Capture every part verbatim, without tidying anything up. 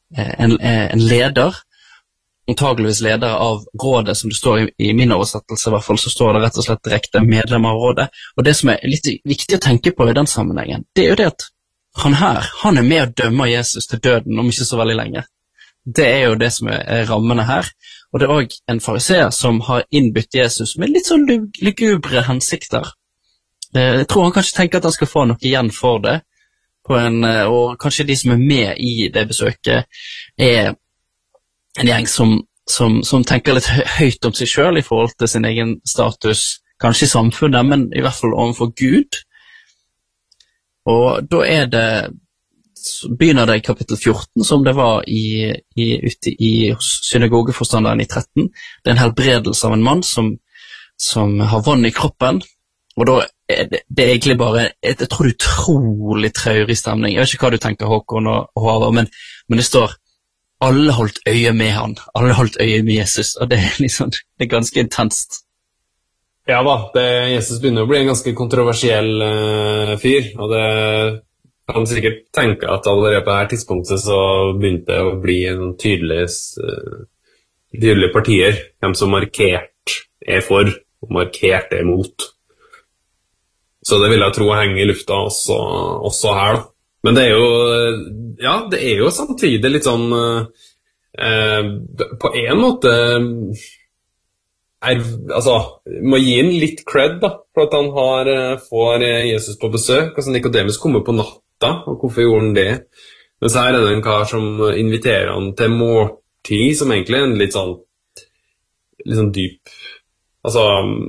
en, en leder, antageligvis leder av rådet, som det står i, i min oversettelse i hvert fall, så står det rett og slett direkte medlem av rådet. Og det som er litt viktig å tenke på i den sammenhengen, det er jo det at han her, han er med å dømme Jesus til døden om ikke så veldig lenge. Det er jo det som er, er rammene her. Og det er også en fariseer som har innbytt Jesus med litt sånn lugubre hensikter. Jeg tror han kanskje tenker at han skal få noe igjen for det, på en, og kanskje de som er med i det besøket er en gjeng som, som, som tenker litt høyt om seg selv i forhold til sin egen status, kanskje i samfunnet, men i hvert fall overfor Gud. Og da er det, begynner det i kapittel fjorten, som det var i, i, ute i synagogeforstanderen i tretten. Det er en helbredelse av en mann som, som har vann i kroppen, og da er det, det er egentlig bare, jeg tror det er utrolig traurig stemning. Jeg vet ikke hva du tenker, Håkon og, og Håvard, men, men det står alle holdt øye med han, alle holdt øye med Jesus, og det er liksom, det er ganske intenst. Ja da, det, Jesus begynner å bli en ganske kontroversiell uh, fyr, og det kan sikkert tenke at allerede på dette tidspunktet så begynte det å bli en tydelig, uh, tydelige partier, hvem som markert er for, og markert er mot. Så det vil jeg tro henger i lufta også, også her da. Men det er jo, ja, det er jo samtidig litt sånn, eh, på en måte, er, altså, må gi en litt cred da, for at han har, får Jesus på besøk. Altså, Nikodemus kommer på natta, og hvorfor gjorde han det? Men så her er det en kar som inviterer han til måltid, som egentlig er en litt sånn, litt sånn dyp, altså...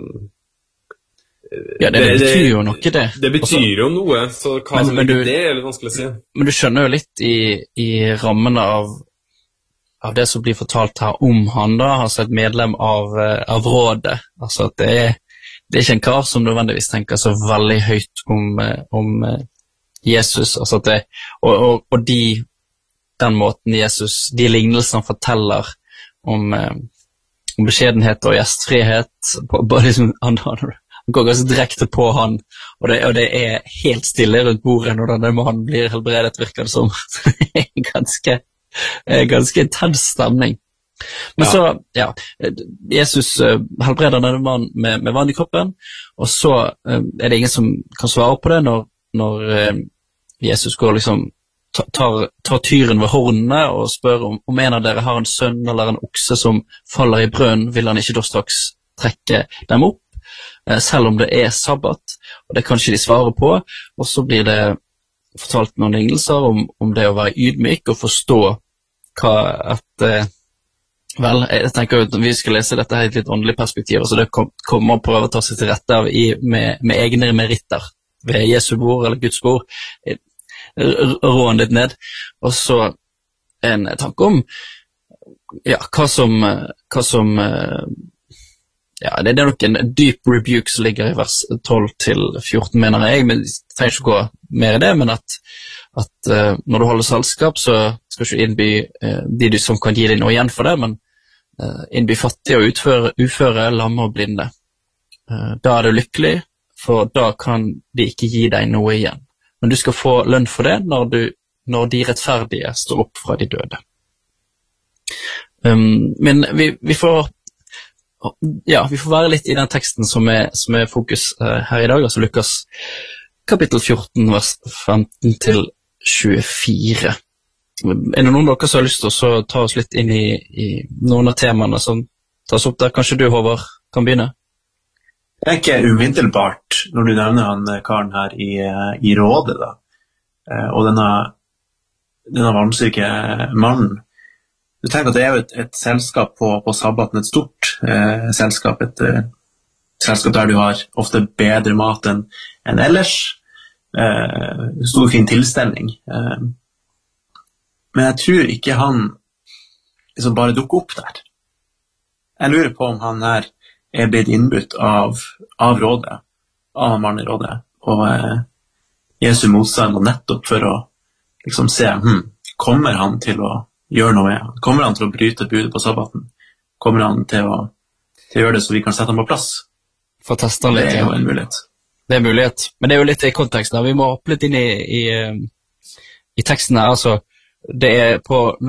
Ja, det, det betyr jo noe det. Det betyr Også, jo noe, så hva men, som men du, det er litt vanskelig å si. Men du skjønner jo litt i, i rammene av, av det som blir fortalt her om han da, altså et medlem av, av rådet. Altså at det er, det er ikke en kar som nødvendigvis tenker så veldig høyt om, om Jesus, altså at det, og, og, og de, den måten Jesus, de lignelsene forteller om, om beskjedenhet og gjestfrihet, bare liksom andre andre. Han går ganske direkte på han, og det, og det er helt stille rundt bordet når denne mannen blir helbredet, virker det som. Det er ganske, ganske intens stemning. Men ja. Så, ja, Jesus helbreder denne mannen med, med vann i kroppen, og så er det ingen som kan svare på det når, når Jesus går liksom, tar, tar tyren ved hornene og spør om, om en av dere har en sønn eller en okse som faller i brønn, vil han ikke da straks trekke dem opp? Selv om det er sabbat, og det kan ikke de svare på, og så blir det fortalt noen lignelser om, om det å være ydmyk og forstå hva at, eh, vel, jeg tenker at vi skal lese dette her i et litt åndelig perspektiv, så det kommer å prøve å ta seg til rette av i, med, med egne meritter ved Jesu bord eller Guds bord, roen litt ned, og så en tanke om ja, hva som, hva som ja, det er nok en dyp rebuke som ligger i vers tolv til fjorten, mener jeg, men jeg trenger ikke gå mer i det, men at, at uh, når du holder selskap, så skal du ikke innby uh, de du som kan gi deg noe igjen for det, men uh, innby fattige og utføre, uføre, lamme og blinde. Uh, da er du lykkelig, for da kan de ikke gi deg noe igjen. Men du skal få lønn for det når, du, når de rettferdige står opp fra de døde. Um, men vi, vi får Ja, vi får være litt i den teksten som er, som er fokus uh, her i dag, altså Lukas kapittel fjorten, vers femten til tjuefire. Er det noen av dere som har lyst til å ta oss litt inn i, i noen av temaene som tas opp der? Kanskje du, Håvard, kan begynne? Det er ikke umiddelbart når du nevner han karen her i, i rådet da, og denne, denne vannsyke mannen. Du tenker at det er jo et, et selskap på, på sabbaten, et stort eh, selskap, et eh, selskap der du har ofte bedre mat enn en ellers, eh, stor fin tilstelning. Eh, men jeg tror ikke han liksom bare dukker opp der. Jeg lurer på om han her er blitt innbudt av, av rådet, av mannen i rådet, og eh, Jesu motstand, og nettopp for å liksom se, hm, kommer han til å gjør noe med. Kommer han til å bryte budet på sabbaten? Kommer han til å, til å gjøre det så vi kan sette ham på plass? For å teste han litt. Det er jo en mulighet. Det er en mulighet. Men det er jo litt i konteksten. Vi må hoppe litt inn i, i, i teksten her. Altså, det er på